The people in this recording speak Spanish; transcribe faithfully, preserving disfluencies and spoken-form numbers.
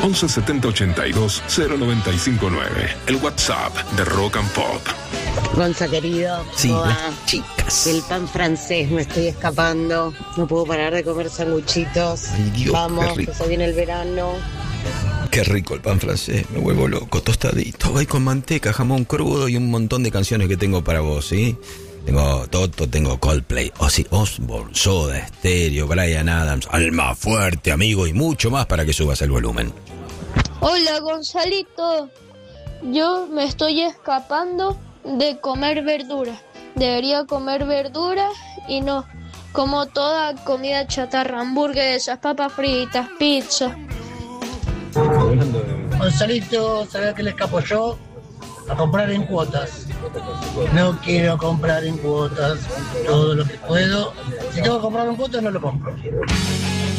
once setenta ochenta y dos cero noventa y cinco nueve. El WhatsApp de Rock and Pop. Gonza querido, Sí, ¿cómo va? las chicas. El pan francés, me estoy escapando. No puedo parar de comer sanguchitos. Ay, Dios, Vamos, qué rico. que se viene el verano. Qué rico el pan francés, me vuelvo loco, tostadito, ahí con manteca, jamón crudo y un montón de canciones que tengo para vos, ¿sí? Tengo Toto, tengo Coldplay, Ozzy Osbourne, Soda Stereo, Bryan Adams, Alma Fuerte, amigo, y mucho más para que subas el volumen. Hola Gonzalito, yo me estoy escapando de comer verduras. Debería comer verduras y no, como toda comida chatarra, hamburguesas, papas fritas, pizza. Gonzalito, ¿sabes qué le escapo yo? A comprar en cuotas. No quiero comprar en cuotas todo lo que puedo. Si tengo que comprar en cuotas, no lo compro.